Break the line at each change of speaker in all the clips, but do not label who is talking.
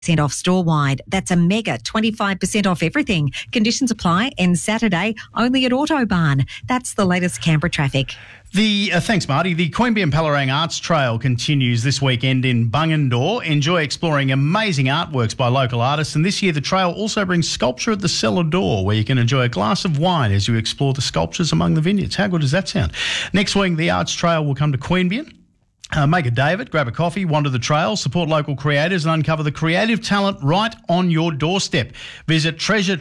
off store-wide. That's a mega 25% off everything. Conditions apply, and Saturday only at Autobarn. That's the latest Canberra traffic.
Thanks, Marty. The Queanbeyan Palerang Arts Trail continues this weekend in Bungendore. Enjoy exploring amazing artworks by local artists, and this year the trail also brings sculpture at the cellar door, where you can enjoy a glass of wine as you explore the sculptures among the vineyards. How good does that sound? Next week, the Arts Trail will come to Queanbeyan. Make a David, grab a coffee, wander the trail, support local creators and uncover the creative talent right on your doorstep. Visit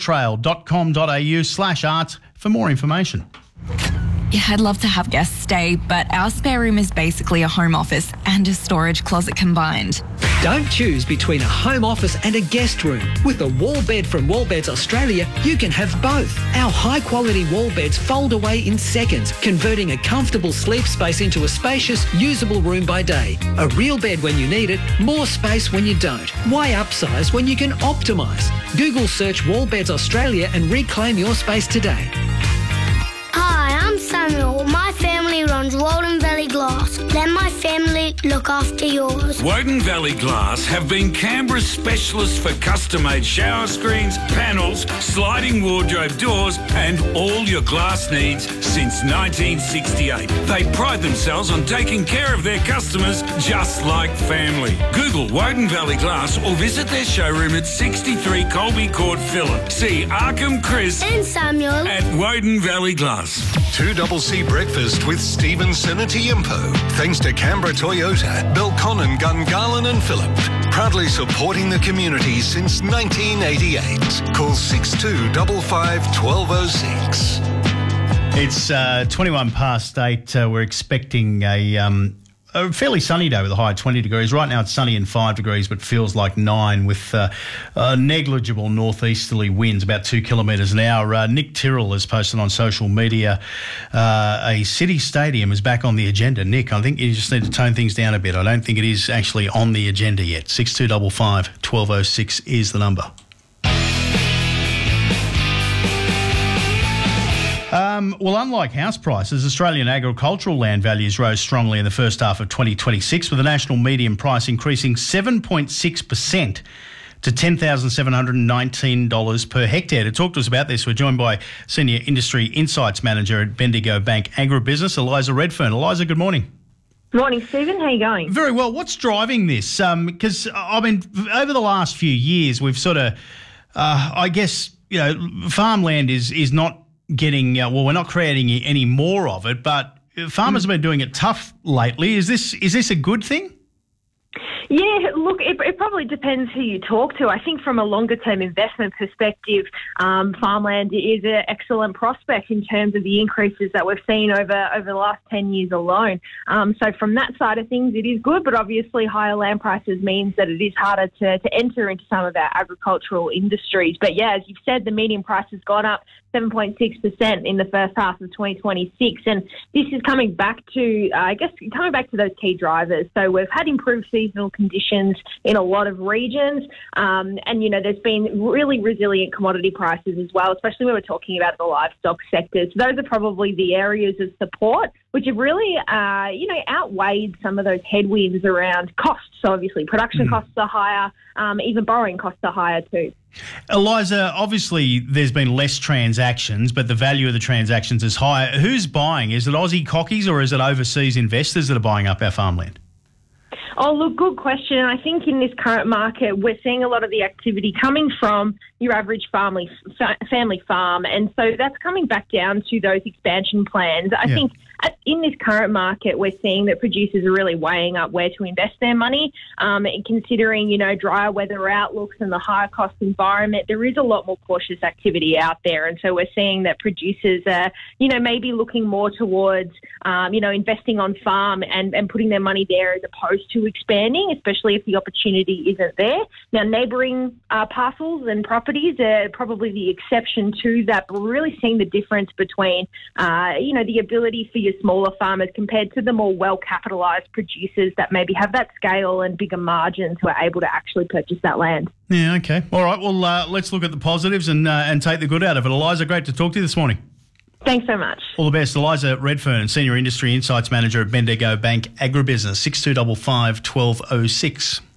treasuretrail.com.au/arts for more information.
Yeah, I'd love to have guests stay, but our spare room is basically a home office and a storage closet combined.
Don't choose between a home office and a guest room. With a wall bed from Wallbeds Australia, you can have both. Our high-quality wall beds fold away in seconds, converting a comfortable sleep space into a spacious, usable room by day. A real bed when you need it, more space when you don't. Why upsize when you can optimise? Google search Wallbeds Australia and reclaim your space today.
Hi, I'm Samuel. My family runs Woden Valley Glass. Let my family look after yours.
Woden Valley Glass have been Canberra's specialists for custom-made shower screens, panels, sliding wardrobe doors and all your glass needs since 1968. They pride themselves on taking care of their customers just like family. Google Woden Valley Glass or visit their showroom at 63 Colby Court, Phillip. See Arkham, Chris
And Samuel
at Woden Valley Glass.
2CC Breakfast with Stephen Sinatiimpo. Thanks to Canberra Toyota, Belconnen, Gungahlin and Phillip. Proudly supporting the community since 1988. Call 6255 1206.
It's 21 past 8. We're expecting a fairly sunny day with a high of 20 degrees. Right now it's sunny and 5 degrees, but feels like 9 with negligible northeasterly winds, about 2 kilometres an hour. Nick Tyrrell has posted on social media a city stadium is back on the agenda. Nick, I think you just need to tone things down a bit. I don't think it is actually on the agenda yet. 6255 1206 is the number. Well, unlike house prices, Australian agricultural land values rose strongly in the first half of 2026, with the national median price increasing 7.6% to $10,719 per hectare. To talk to us about this, we're joined by Senior Industry Insights Manager at Bendigo Bank Agribusiness, Eliza Redfern. Eliza, good morning.
Morning, Stephen. How are you going?
Very well. What's driving this? Because, I mean, over the last few years, we've sort of, farmland is not getting, we're not creating any more of it, but farmers have been doing it tough lately. Is this a good thing?
Yeah, look, it probably depends who you talk to. I think from a longer-term investment perspective, farmland is an excellent prospect in terms of the increases that we've seen over the last 10 years alone. So from that side of things, it is good, but obviously higher land prices means that it is harder to enter into some of our agricultural industries. But yeah, as you've said, the median price has gone up 7.6% in the first half of 2026. And this is coming back to those key drivers. So we've had improved seasonal conditions in a lot of regions. And, there's been really resilient commodity prices as well, especially when we're talking about the livestock sector. So those are probably the areas of support which have really, outweighed some of those headwinds around costs. So obviously production costs are higher, even borrowing costs are higher too.
Eliza, obviously there's been less transactions, but the value of the transactions is higher. Who's buying? Is it Aussie cockies or is it overseas investors that are buying up our farmland?
Oh, look, good question. I think in this current market, we're seeing a lot of the activity coming from your average family farm. And so that's coming back down to those expansion plans. I think in this current market, we're seeing that producers are really weighing up where to invest their money. And considering, drier weather outlooks and the higher cost environment, there is a lot more cautious activity out there. And so we're seeing that producers are, maybe looking more towards, investing on farm and putting their money there as opposed to expanding, especially if the opportunity isn't there. Now, neighbouring parcels and properties are probably the exception to that, but we're really seeing the difference between, the ability for your smaller farmers compared to the more well-capitalised producers that maybe have that scale and bigger margins who are able to actually purchase that land.
Yeah, okay. All right, well, let's look at the positives and take the good out of it. Eliza, great to talk to you this morning.
Thanks so much.
All the best. Eliza Redfern, Senior Industry Insights Manager at Bendigo Bank Agribusiness, 6255 1206.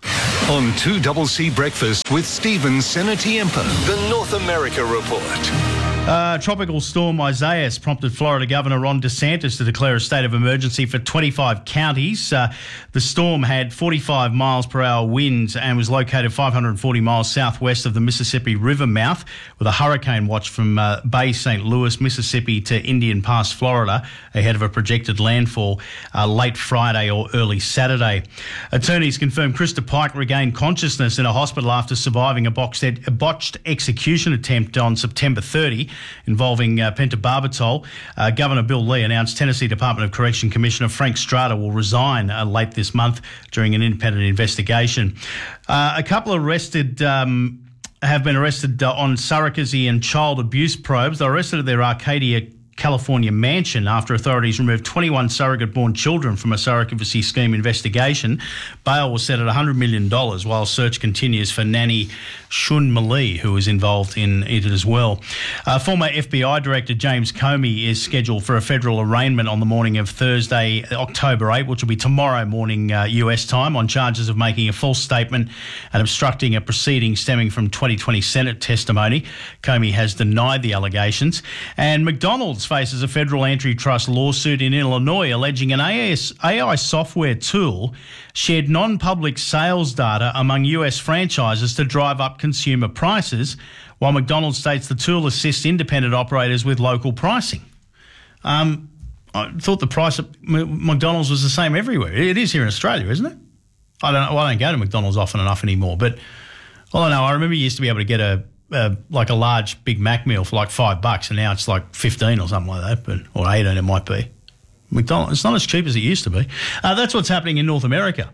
On 2CC Breakfast with Stephen Senatiempo, the North America Report.
Tropical storm Isaias prompted Florida Governor Ron DeSantis to declare a state of emergency for 25 counties. The storm had 45 miles per hour winds and was located 540 miles southwest of the Mississippi River mouth, with a hurricane watch from Bay St. Louis, Mississippi to Indian Pass, Florida, ahead of a projected landfall late Friday or early Saturday. Attorneys confirmed Krista Pike regained consciousness in a hospital after surviving a botched execution attempt on September 30. Involving pentobarbital. Governor Bill Lee announced Tennessee Department of Correction Commissioner Frank Strata will resign late this month during an independent investigation. A couple arrested have been arrested on surrogacy and child abuse probes. They were arrested at their Arcadia, California mansion after authorities removed 21 surrogate-born children from a surrogacy scheme investigation. Bail was set at $100 million while search continues for nanny Shun Mali, who was involved in it as well. Former FBI Director James Comey is scheduled for a federal arraignment on the morning of Thursday, October 8, which will be tomorrow morning US time, on charges of making a false statement and obstructing a proceeding stemming from 2020 Senate testimony. Comey has denied the allegations. And McDonald's faces a federal antitrust lawsuit in Illinois alleging an AI software tool shared non-public sales data among US franchises to drive up consumer prices, while McDonald's states the tool assists independent operators with local pricing. I thought the price of McDonald's was the same everywhere. It is here in Australia, isn't it? I don't go to McDonald's often enough anymore, but I don't know. I remember you used to be able to get a large Big Mac meal for like $5, and now it's like 15 or something like that, or 18 it might be. McDonald's, it's not as cheap as it used to be. That's what's happening in North America.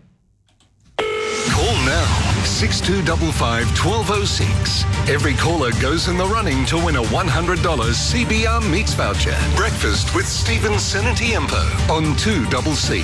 Call now, 6255 1206. Every caller goes in the running to win a $100 CBR Meats voucher. Breakfast with Stephen Senatiempo on 2CC.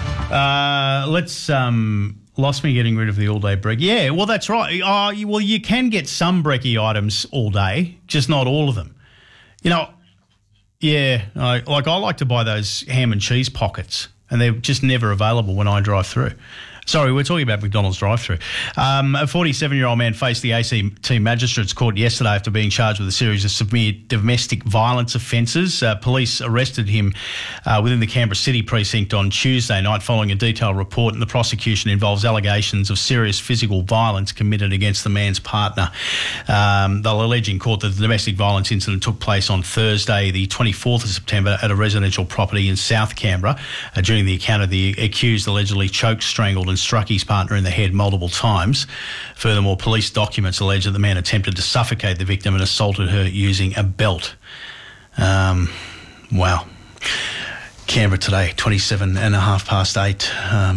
Lost me getting rid of the all-day brekkie. Yeah, well, that's right. Well, you can get some brekkie items all day, just not all of them. You know, yeah, I like to buy those ham and cheese pockets, and they're just never available when I drive through. Sorry, we're talking about McDonald's drive-through. A 47-year-old man faced the ACT Magistrates Court yesterday after being charged with a series of severe domestic violence offences. Police arrested him within the Canberra City precinct on Tuesday night following a detailed report, and the prosecution involves allegations of serious physical violence committed against the man's partner. They'll allege in court that the domestic violence incident took place on Thursday, the 24th of September, at a residential property in South Canberra. During the encounter, the accused allegedly choked, strangled and struck his partner in the head multiple times. Furthermore, police documents allege that the man attempted to suffocate the victim and assaulted her using a belt. Wow. Canberra today, 27 and a half past 8.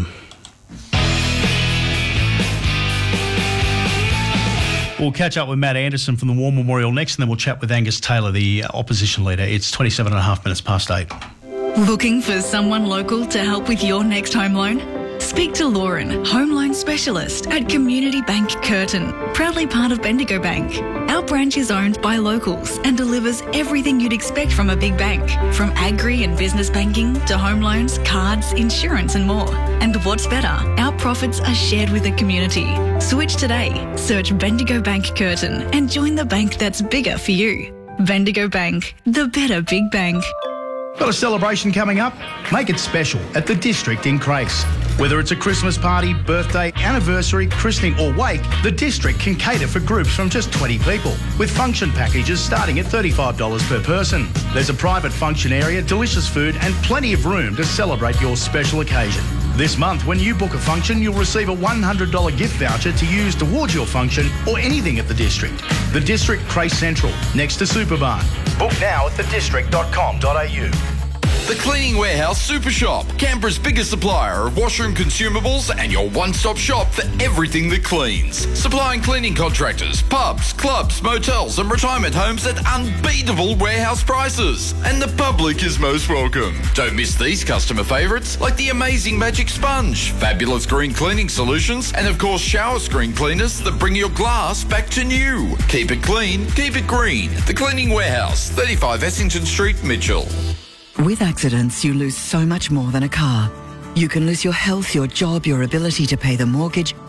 We'll catch up with Matt Anderson from the War Memorial next, and then we'll chat with Angus Taylor, the opposition leader. It's 27 and a half minutes past 8.
Looking for someone local to help with your next home loan? Speak to Lauren, home loan specialist at Community Bank Curtin, proudly part of Bendigo Bank. Our branch is owned by locals and delivers everything you'd expect from a big bank, from agri and business banking to home loans, cards, insurance and more. And what's better, our profits are shared with the community. Switch today. Search Bendigo Bank Curtin and join the bank that's bigger for you. Bendigo Bank, the better big bank.
Got a celebration coming up? Make it special at the District in Crace. Whether it's a Christmas party, birthday, anniversary, christening or wake, the District can cater for groups from just 20 people, with function packages starting at $35 per person. There's a private function area, delicious food and plenty of room to celebrate your special occasion. This month, when you book a function, you'll receive a $100 gift voucher to use towards your function or anything at the District. The District Crace Central, next to Superbarn. Book now at thedistrict.com.au.
The Cleaning Warehouse Super Shop, Canberra's biggest supplier of washroom consumables and your one-stop shop for everything that cleans. Supplying cleaning contractors, pubs, clubs, motels and retirement homes at unbeatable warehouse prices. And the public is most welcome. Don't miss these customer favourites like the amazing Magic Sponge, fabulous green cleaning solutions and of course shower screen cleaners that bring your glass back to new. Keep it clean, keep it green. The Cleaning Warehouse, 35 Essington Street, Mitchell.
With accidents, you lose so much more than a car. You can lose your health, your job, your ability to pay the mortgage,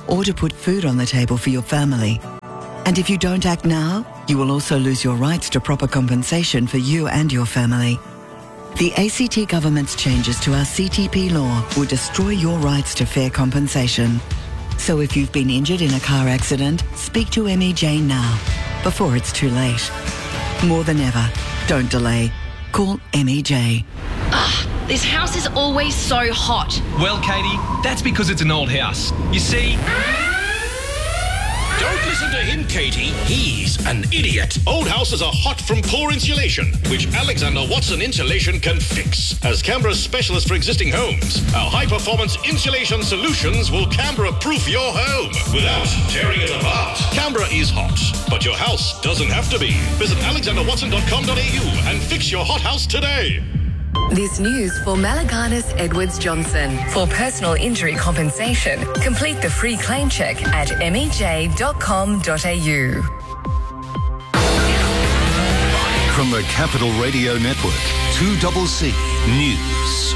or to put food on the table for your family. And if you don't act now, you will also lose your rights to proper compensation for you and your family. The ACT government's changes to our CTP law will destroy your rights to fair compensation. So if you've been injured in a car accident, speak to MEJ now, before it's too late. More than ever, don't delay. Call MEJ.
This house is always so hot.
Well, Katie, that's because it's an old house. You see...
Don't listen to him, Katie. He's an idiot. Old houses are hot from poor insulation, which Alexander Watson Insulation can fix. As Canberra's specialist for existing homes, our high-performance insulation solutions will Canberra-proof your home without tearing it apart. Canberra is hot, but your house doesn't have to be. Visit alexanderwatson.com.au and fix your hot house today.
This news for Malaganas Edwards Johnson. For personal injury compensation, complete the free claim check at mej.com.au.
From the Capital Radio Network, 2CC News.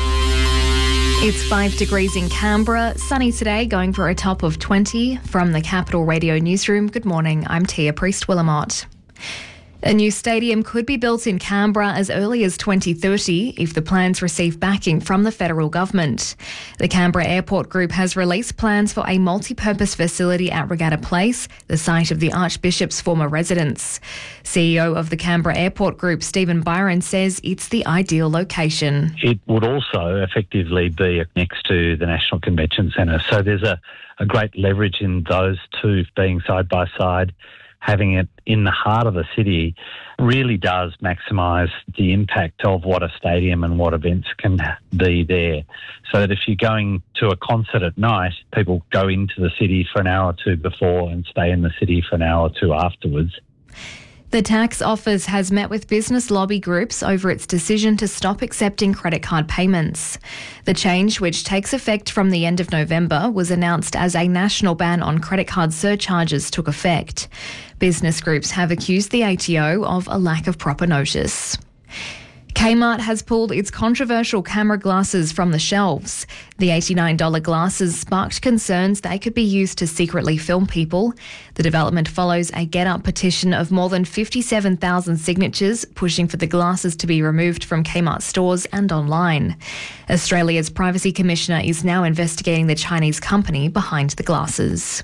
It's 5 degrees in Canberra. Sunny today, going for a top of 20. From the Capital Radio Newsroom, good morning. I'm Tia Priest-Willamott. A new stadium could be built in Canberra as early as 2030 if the plans receive backing from the federal government. The Canberra Airport Group has released plans for a multi-purpose facility at Regatta Place, the site of the Archbishop's former residence. CEO of the Canberra Airport Group, Stephen Byron, says it's the ideal location.
It would also effectively be next to the National Convention Centre. So there's a great leverage in those two being side by side. Having it in the heart of the city really does maximise the impact of what a stadium and what events can be there. So that if you're going to a concert at night, people go into the city for an hour or two before and stay in the city for an hour or two afterwards.
The tax office has met with business lobby groups over its decision to stop accepting credit card payments. The change, which takes effect from the end of November, was announced as a national ban on credit card surcharges took effect. Business groups have accused the ATO of a lack of proper notice. Kmart has pulled its controversial camera glasses from the shelves. The $89 glasses sparked concerns they could be used to secretly film people. The development follows a Get Up petition of more than 57,000 signatures pushing for the glasses to be removed from Kmart stores and online. Australia's Privacy Commissioner is now investigating the Chinese company behind the glasses.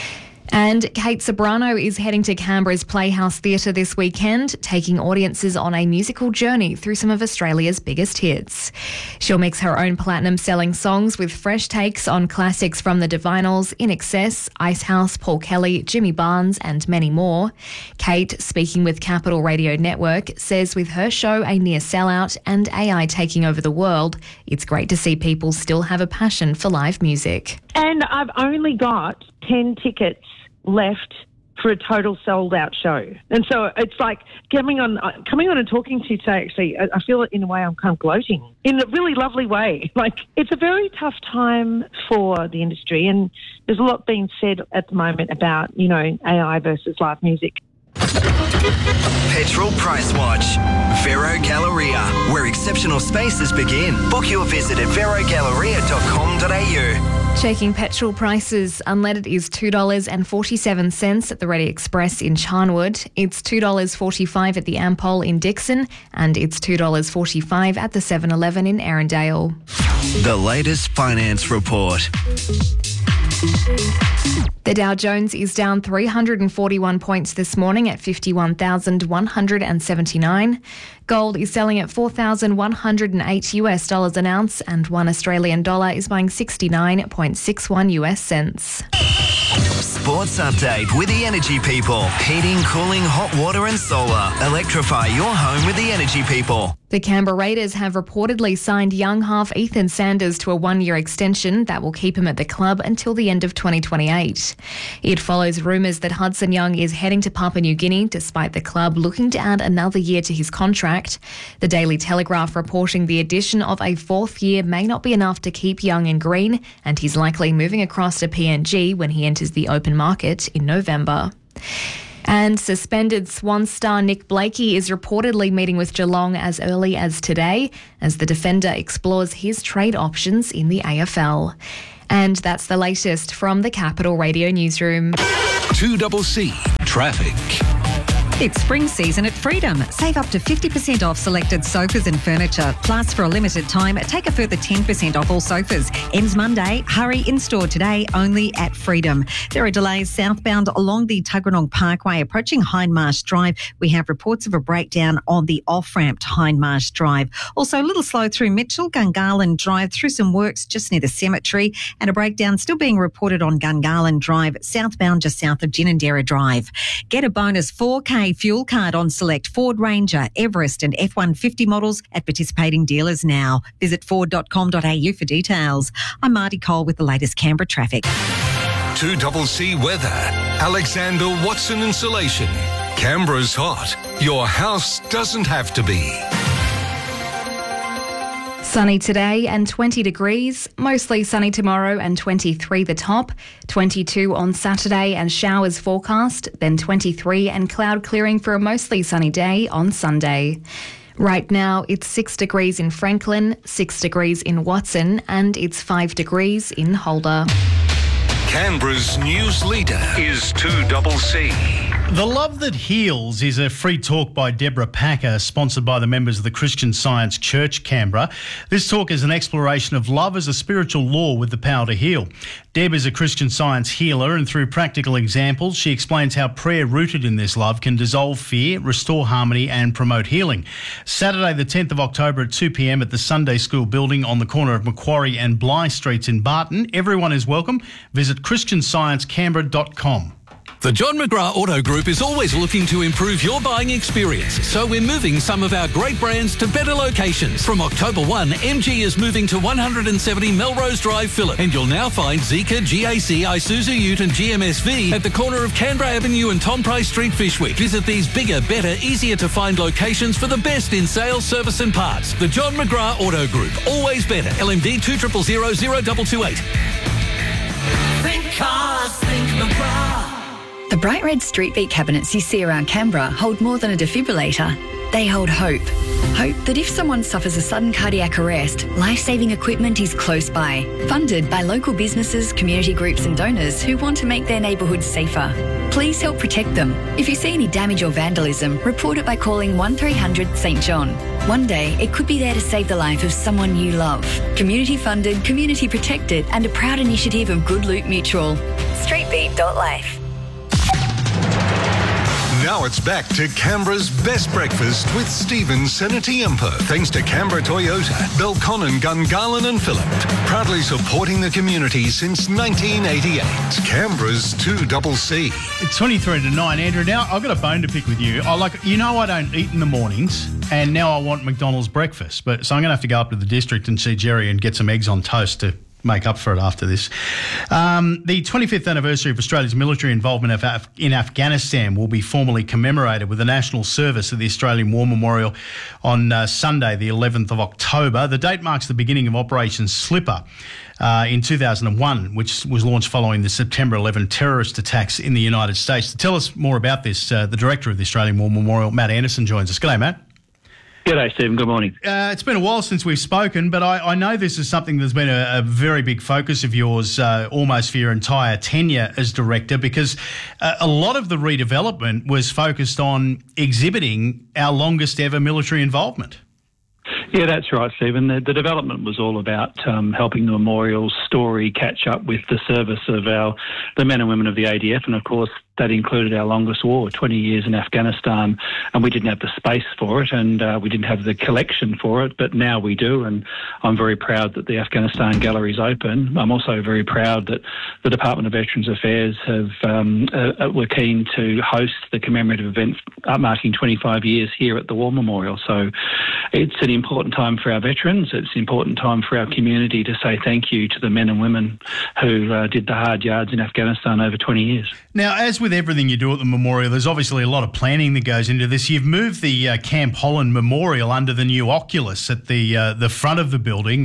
And Kate Ceberano is heading to Canberra's Playhouse Theatre this weekend, taking audiences on a musical journey through some of Australia's biggest hits. She'll mix her own platinum-selling songs with fresh takes on classics from the Divinyls, In Excess, Icehouse, Paul Kelly, Jimmy Barnes and many more. Kate, speaking with Capital Radio Network, says with her show a near sellout and AI taking over the world, it's great to see people still have a passion for live music.
And I've only got 10 tickets left for a total sold-out show. And so it's like coming on and talking to you today, actually, I feel it in a way I'm kind of gloating in a really lovely way. Like, it's a very tough time for the industry, and there's a lot being said at the moment about, AI versus live music.
Petrol Price Watch. Vero Galleria, where exceptional spaces begin. Book your visit at verogalleria.com.au.
Checking petrol prices, unleaded is $2.47 at the Ready Express in Charnwood. It's $2.45 at the Ampol in Dixon, and it's $2.45 at the 7-Eleven in Erindale.
The latest finance report.
The Dow Jones is down 341 points this morning at 51,179. Gold is selling at $4,108 an ounce, and $1 Australian dollar is buying 69.61 US cents.
Sports update with the Energy People. Heating, cooling, hot water and solar. Electrify your home with the Energy People.
The Canberra Raiders have reportedly signed young half Ethan Sanders to a 1-year extension that will keep him at the club until the end of 2028. It follows rumours that Hudson Young is heading to Papua New Guinea despite the club looking to add another year to his contract. The Daily Telegraph reporting the addition of a 4th year may not be enough to keep Young in green, and he's likely moving across to PNG when he enters the open market in November. And suspended Swan star Nick Blakey is reportedly meeting with Geelong as early as today as the defender explores his trade options in the AFL. And that's the latest from the Capital Radio Newsroom.
2CC Traffic.
It's spring season at Freedom. Save up to 50% off selected sofas and furniture. Plus, for a limited time, take a further 10% off all sofas. Ends Monday. Hurry in-store today only at Freedom. There are delays southbound along the Tuggeranong Parkway approaching Hindmarsh Drive. We have reports of a breakdown on the off-ramp to Hindmarsh Drive. Also, a little slow through Mitchell, Gungahlin Drive through some works just near the cemetery, and a breakdown still being reported on Gungahlin Drive southbound just south of Ginninderra Drive. Get a bonus 4K fuel card on select Ford Ranger, Everest and F-150 models at participating dealers now. Visit ford.com.au for details. I'm Marty Cole with the latest Canberra traffic.
2CC Weather. Alexander Watson Insulation. Canberra's hot. Your house doesn't have to be.
Sunny today and 20 degrees, mostly sunny tomorrow and 23 the top, 22 on Saturday and showers forecast, then 23 and cloud clearing for a mostly sunny day on Sunday. Right now it's 6 degrees in Franklin, 6 degrees in Watson and it's 5 degrees in Holder.
Canberra's news leader is 2CC.
The Love That Heals is a free talk by Deborah Packer, sponsored by the members of the Christian Science Church, Canberra. This talk is an exploration of love as a spiritual law with the power to heal. Deb is a Christian Science healer, and through practical examples, she explains how prayer rooted in this love can dissolve fear, restore harmony and promote healing. Saturday the 10th of October at 2 p.m. at the Sunday School building on the corner of Macquarie and Bligh Streets in Barton. Everyone is welcome. Visit christiansciencecanberra.com.
The John McGrath Auto Group is always looking to improve your buying experience, so we're moving some of our great brands to better locations. From October 1, MG is moving to 170 Melrose Drive, Phillip, and you'll now find Zeekr, GAC, Isuzu Ute and GMSV at the corner of Canberra Avenue and Tom Price Street, Fyshwick. Visit these bigger, better, easier to find locations for the best in sales, service and parts. The John McGrath Auto Group, always better. LMD 2000 0228.
Think cars, think McGrath.
The bright red street beat cabinets you see around Canberra hold more than a defibrillator. They hold hope. Hope that if someone suffers a sudden cardiac arrest, life-saving equipment is close by. Funded by local businesses, community groups and donors who want to make their neighbourhoods safer. Please help protect them. If you see any damage or vandalism, report it by calling 1300 St John. One day, it could be there to save the life of someone you love. Community funded, community protected and a proud initiative of Good Loot Mutual. Streetbeat.life.
Now it's back to Canberra's best breakfast with Stephen Senatiempo. Thanks to Canberra Toyota, Belconnen, Gungahlin and Phillip. Proudly supporting the community since 1988. Canberra's 2CC.
It's 23 to 9, Andrew. Now, I've got a bone to pick with you. I don't eat in the mornings, and now I want McDonald's breakfast. So I'm going to have to go up to the district and see Jerry and get some eggs on toast to make up for it after this. The 25th anniversary of Australia's military involvement in Afghanistan will be formally commemorated with a national service at the Australian War Memorial on Sunday, the 11th of October. The date marks the beginning of Operation Slipper in 2001, which was launched following the September 11 terrorist attacks in the United States. To tell us more about this, the director of the Australian War Memorial, Matt Anderson, joins us. G'day, Matt.
G'day, Stephen. Good morning.
It's been a while since we've spoken, but I know this is something that's been a very big focus of yours almost for your entire tenure as director, because a lot of the redevelopment was focused on exhibiting our longest ever military involvement.
Yeah, that's right, Stephen. The development was all about helping the memorial story catch up with the service of the men and women of the ADF, and of course that included our longest war, 20 years in Afghanistan, and we didn't have the space for it, and we didn't have the collection for it, but now we do, and I'm very proud that the Afghanistan Gallery is open. I'm also very proud that the Department of Veterans Affairs were keen to host the commemorative event marking 25 years here at the War Memorial. So it's an important time for our veterans. It's an important time for our community to say thank you to the men and women who did the hard yards in Afghanistan over 20 years.
Now, as with everything you do at the memorial, there's obviously a lot of planning that goes into this. You've moved the Camp Holland Memorial under the new Oculus at the front of the building.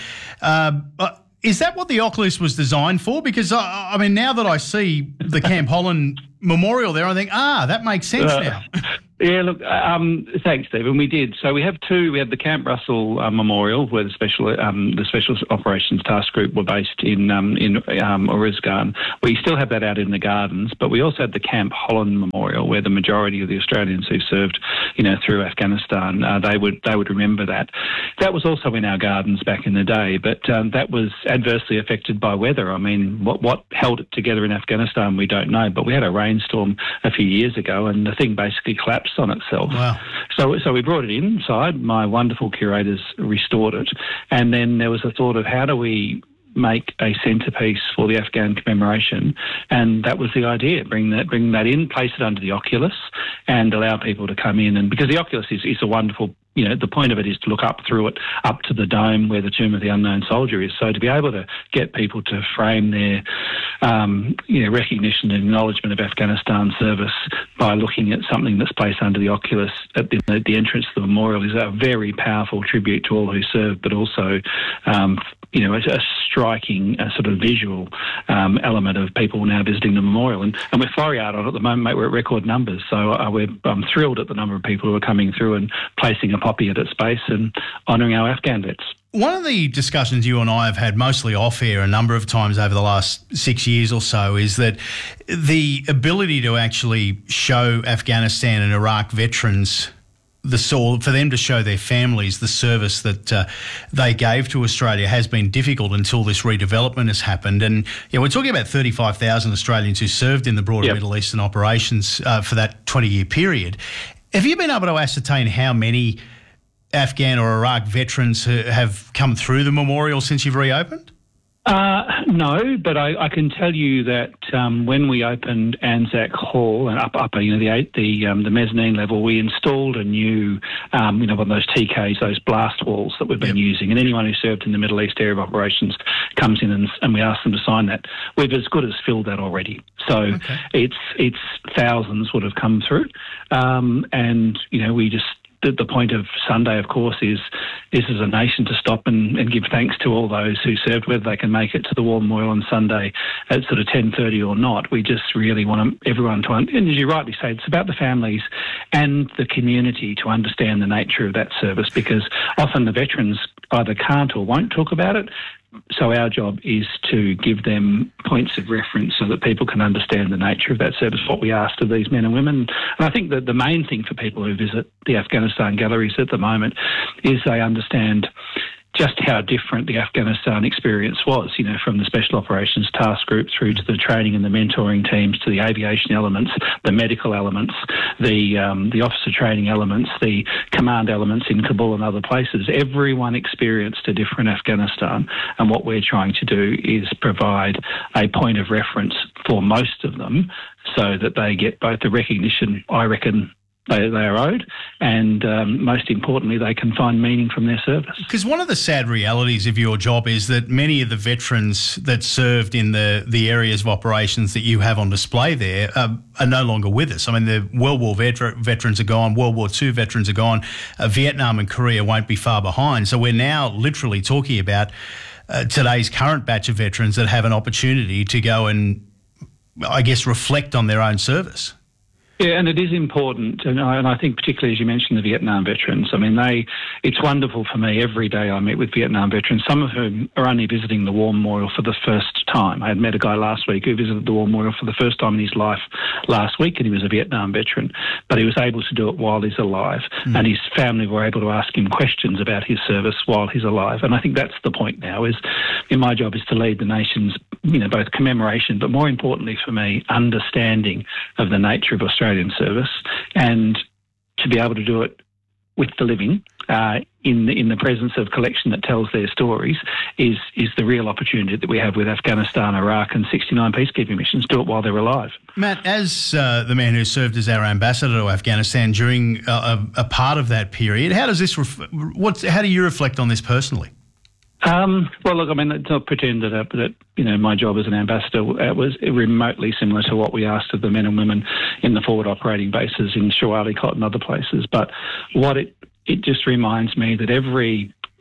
Is that what the Oculus was designed for? Because, I mean, now that I see the Camp Holland Memorial there, I think, that makes sense now.
Yeah, look, thanks, Stephen. We did. So we have two. We have the Camp Russell Memorial, where the Special Operations Task Group were based in Oruzgan. We still have that out in the gardens, but we also have the Camp Holland Memorial, where the majority of the Australians who served, through Afghanistan, they would remember that. That was also in our gardens back in the day, but that was adversely affected by weather. I mean, what held it together in Afghanistan, we don't know, but we had a rainstorm a few years ago, and the thing basically collapsed on itself.
Wow.
So we brought it inside. My wonderful curators restored it. And then there was a thought of how do we make a centrepiece for the Afghan commemoration, and that was the idea. Bring that in, place it under the oculus, and allow people to come in. And because the oculus is a wonderful, the point of it is to look up through it, up to the dome where the Tomb of the Unknown Soldier is. So to be able to get people to frame their, recognition and acknowledgement of Afghanistan service by looking at something that's placed under the oculus at the entrance to the memorial is a very powerful tribute to all who served, but also a striking sort of visual element of people now visiting the memorial. And we're flurry out on it at the moment, mate. We're at record numbers. So I'm thrilled at the number of people who are coming through and placing a poppy at its base and honouring our Afghan vets.
One of the discussions you and I have had mostly off air a number of times over the last 6 years or so is that the ability to actually show Afghanistan and Iraq veterans for them to show their families the service that they gave to Australia has been difficult until this redevelopment has happened. And we're talking about 35,000 Australians who served in the broader Middle Eastern operations for that 20-year period. Have you been able to ascertain how many Afghan or Iraq veterans have come through the memorial since you've reopened?
No, but I can tell you that when we opened Anzac Hall and up the mezzanine level, we installed a new one of those TKs, those blast walls that we've been using. And anyone who served in the Middle East area of operations comes in and we ask them to sign that. We've as good as filled that already. So it's thousands would have come through, and we just. The point of Sunday, of course, is this is a nation to stop and give thanks to all those who served, whether they can make it to the War Memorial on Sunday at sort of 10:30 or not. We just really want everyone to, and as you rightly say, it's about the families and the community to understand the nature of that service, because often the veterans either can't or won't talk about it. So our job is to give them points of reference so that people can understand the nature of that service, what we asked of these men and women. And I think that the main thing for people who visit the Afghanistan galleries at the moment is they understand just how different the Afghanistan experience was, from the Special Operations Task Group through to the training and the mentoring teams, to the aviation elements, the medical elements, the officer training elements, the command elements in Kabul and other places. Everyone experienced a different Afghanistan, and what we're trying to do is provide a point of reference for most of them so that they get both the recognition, I reckon, they are owed, and most importantly, they can find meaning from their service.
Because one of the sad realities of your job is that many of the veterans that served in the areas of operations that you have on display there are no longer with us. I mean, the World War veterans are gone, World War II veterans are gone, Vietnam and Korea won't be far behind. So we're now literally talking about today's current batch of veterans that have an opportunity to go and, I guess, reflect on their own service.
Yeah, and it is important, and I think particularly as you mentioned the Vietnam veterans, I mean, it's wonderful for me every day I meet with Vietnam veterans, some of whom are only visiting the War Memorial for the first time. I had met a guy last week who visited the War Memorial for the first time in his life last week, and he was a Vietnam veteran, but he was able to do it while he's alive, and his family were able to ask him questions about his service while he's alive. And I think that's the point now, is my job is to lead the nation's, both commemoration, but more importantly for me, understanding of the nature of Australian service, and to be able to do it with the living in the presence of collection that tells their stories is the real opportunity that we have with Afghanistan, Iraq and 69 peacekeeping missions. Do it while they're alive.
Matt, as the man who served as our ambassador to Afghanistan during a part of that period, how does this how do you reflect on this personally?
Well, look, I mean, let's not pretend that my job as an ambassador was remotely similar to what we asked of the men and women in the forward operating bases in Shawalikot and other places. But what it just reminds me that every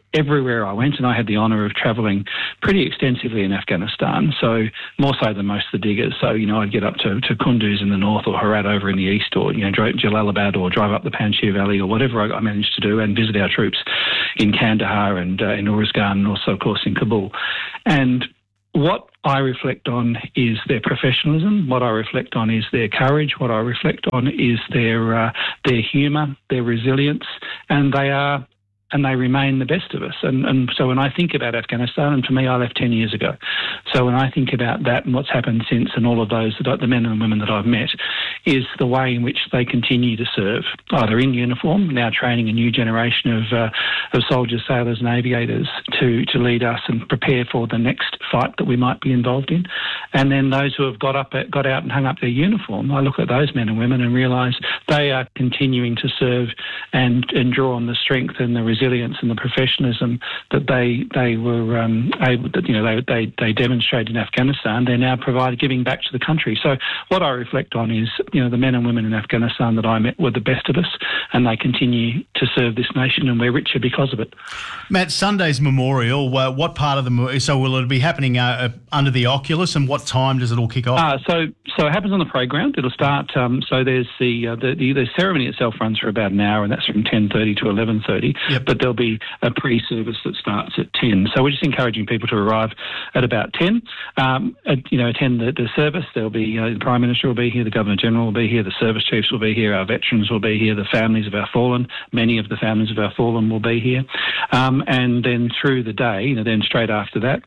everywhere I went, and I had the honour of travelling pretty extensively in Afghanistan, so more so than most of the diggers. So, I'd get up to Kunduz in the north, or Herat over in the east, or, Jalalabad, or drive up the Panjshir Valley, or whatever I managed to do, and visit our troops in Kandahar and in Uruzgan, and also, of course, in Kabul. And what I reflect on is their professionalism. What I reflect on is their courage. What I reflect on is their humour, their resilience, and they remain the best of us. And so when I think about Afghanistan, and for me, I left 10 years ago. So when I think about that and what's happened since, and all of those, the men and women that I've met, is the way in which they continue to serve, either in uniform, now training a new generation of soldiers, sailors and aviators to lead us and prepare for the next fight that we might be involved in. And then those who have got out and hung up their uniform, I look at those men and women and realise they are continuing to serve and draw on the strength and the resilience and the professionalism that they were able to, they demonstrated in Afghanistan. They're now giving back to the country. So what I reflect on is, the men and women in Afghanistan that I met were the best of us, and they continue to serve this nation, and we're richer because of it.
Matt, Sunday's memorial, what part of will it be happening under the Oculus, and what time does it all kick off?
So it happens on the parade ground. It'll start, so there's the ceremony itself runs for about an hour, and that's from 10:30 to 11:30. Yep. But there'll be a pre-service that starts at 10. So we're just encouraging people to arrive at about 10, attend the service. There'll be, the Prime Minister will be here, the Governor-General will be here, the service chiefs will be here, our veterans will be here, the families of our fallen, many of the families of our fallen will be here. And then through the day, then straight after that,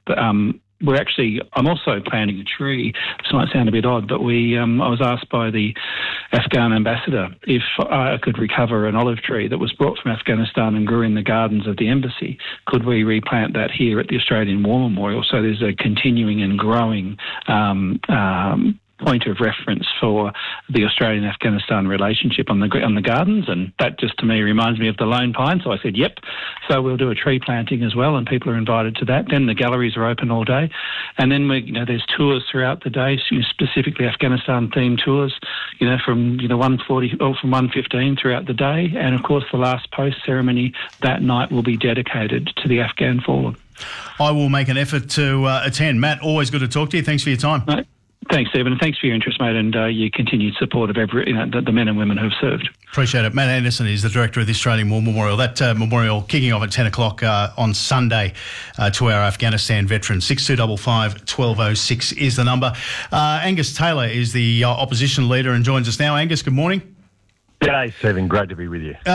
I'm also planting a tree. This might sound a bit odd, but I was asked by the Afghan ambassador if I could recover an olive tree that was brought from Afghanistan and grew in the gardens of the embassy. Could we replant that here at the Australian War Memorial? So there's a continuing and growing point of reference for the Australian-Afghanistan relationship on the gardens, and that just to me reminds me of the Lone Pine. So I said, yep. So we'll do a tree planting as well, and people are invited to that. Then the galleries are open all day, and then there's tours throughout the day, specifically Afghanistan-themed tours, from 1:40 or from 1:15 throughout the day, and of course the last post ceremony that night will be dedicated to the Afghan fallen.
I will make an effort to attend. Matt, always good to talk to you. Thanks for your time.
No. Thanks, Stephen, and thanks for your interest, mate, and your continued support of the men and women who have served.
Appreciate it. Matt Anderson is the Director of the Australian War Memorial. That memorial kicking off at 10 o'clock on Sunday to our Afghanistan veterans. 6255 1206 is the number. Angus Taylor is the opposition leader and joins us now. Angus, good morning.
G'day, Stephen. Great to be with you.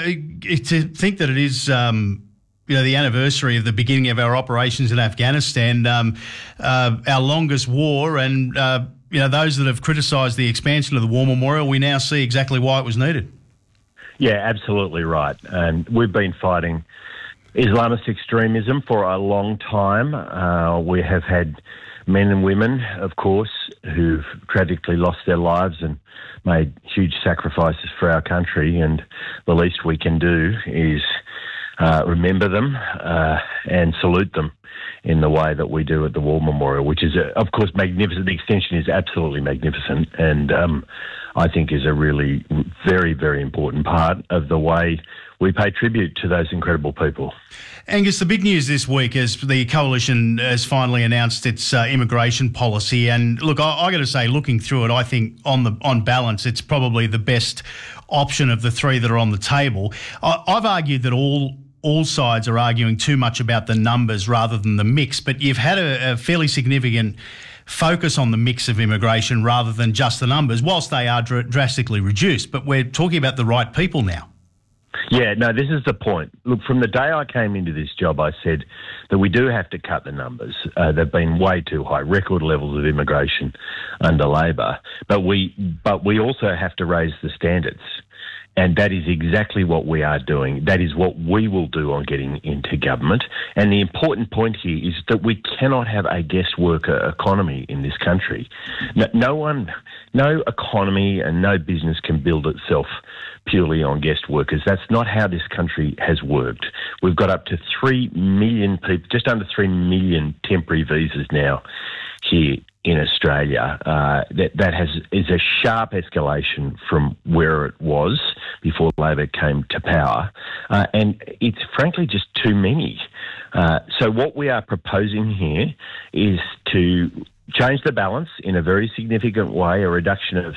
To think that it is... the anniversary of the beginning of our operations in Afghanistan, our longest war, and, those that have criticised the expansion of the War Memorial, we now see exactly why it was needed.
Yeah, absolutely right. And we've been fighting Islamist extremism for a long time. We have had men and women, of course, who've tragically lost their lives and made huge sacrifices for our country, and the least we can do is remember them and salute them in the way that we do at the War Memorial, which is, of course, magnificent. The extension is absolutely magnificent, and I think is a really very, very important part of the way we pay tribute to those incredible people.
Angus, the big news this week is the Coalition has finally announced its immigration policy. And look, I got to say, looking through it, I think on balance, it's probably the best option of the three that are on the table. I've argued that all sides are arguing too much about the numbers rather than the mix, but you've had a fairly significant focus on the mix of immigration rather than just the numbers, whilst they are drastically reduced. But we're talking about the right people now.
Yeah, no, this is the point. Look, from the day I came into this job, I said that we do have to cut the numbers. They've been way too high, record levels of immigration under Labor. But we also have to raise the standards. And that is exactly what we are doing. That is what we will do on getting into government. And the important point here is that we cannot have a guest worker economy in this country. No economy and no business can build itself purely on guest workers. That's not how this country has worked. We've got up to 3 million people, just under 3 million temporary visas now here in Australia is a sharp escalation from where it was before Labor came to power, and it's frankly just too many. So what we are proposing here is to change the balance in a very significant way, a reduction of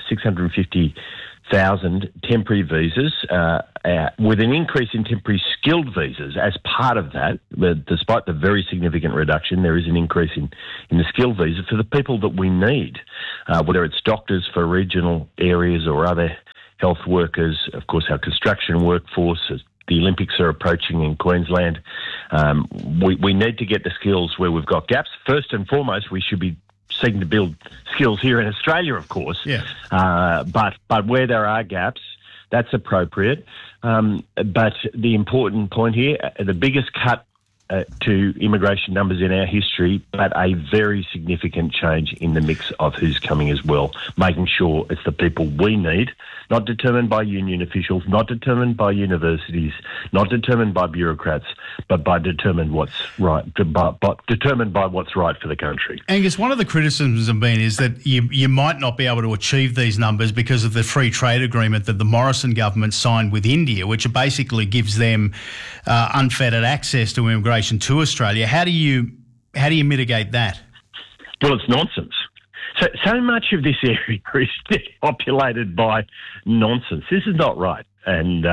650,000 temporary visas, with an increase in temporary skilled visas as part of that. But despite the very significant reduction, there is an increase in the skilled visa for the people that we need, whether it's doctors for regional areas or other health workers, of course, our construction workforce. The Olympics are approaching in Queensland. We need to get the skills where we've got gaps. First and foremost, we should be seeking to build skills here in Australia, of course.
Yeah.
But where there are gaps, that's appropriate. But the important point here, the biggest cut to immigration numbers in our history, but a very significant change in the mix of who's coming as well, making sure it's the people we need, not determined by union officials, not determined by universities, not determined by bureaucrats, but determined by what's right for the country.
Angus, one of the criticisms have been is that you might not be able to achieve these numbers because of the free trade agreement that the Morrison government signed with India, which basically gives them unfettered access to immigration to Australia. How do you mitigate that?
Well, it's nonsense. So much of this area is populated by nonsense. This is not right. And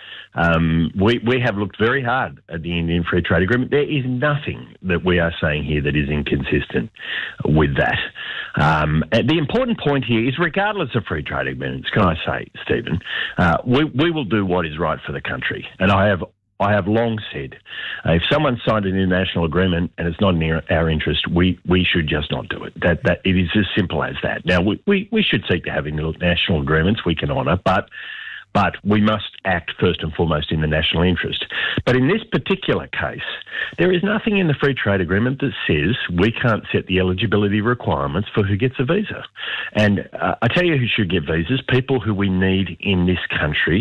we have looked very hard at the Indian Free Trade Agreement. There is nothing that we are saying here that is inconsistent with that. The important point here is, regardless of free trade agreements, can I say, Stephen, we will do what is right for the country. And I have long said, if someone signed an international agreement and it's not in our interest, we should just not do it. That it is as simple as that. Now, we should seek to have international agreements we can honour, but we must act first and foremost in the national interest. But in this particular case, there is nothing in the free trade agreement that says we can't set the eligibility requirements for who gets a visa. And I tell you who should get visas: people who we need in this country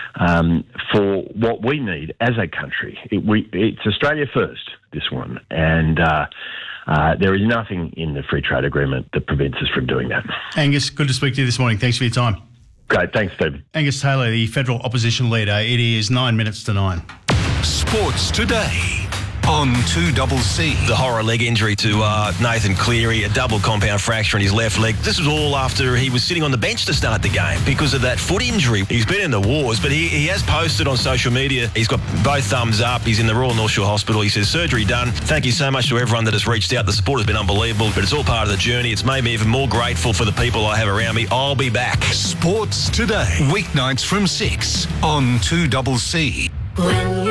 for what we need as a country. It's Australia first, this one. And there is nothing in the free trade agreement that prevents us from doing that.
Angus, good to speak to you this morning. Thanks for your time.
Great, thanks, Stephen.
Angus Taylor, the federal opposition leader. It is 9 minutes to 9.
Sports Today on 2CC.
The horror leg injury to Nathan Cleary, a double compound fracture in his left leg. This was all after he was sitting on the bench to start the game because of that foot injury. He's been in the wars, but he has posted on social media. He's got both thumbs up. He's in the Royal North Shore Hospital. He says, surgery done. Thank you so much to everyone that has reached out. The support has been unbelievable, but it's all part of the journey. It's made me even more grateful for the people I have around me. I'll be back.
Sports Today, weeknights from 6 on 2CC.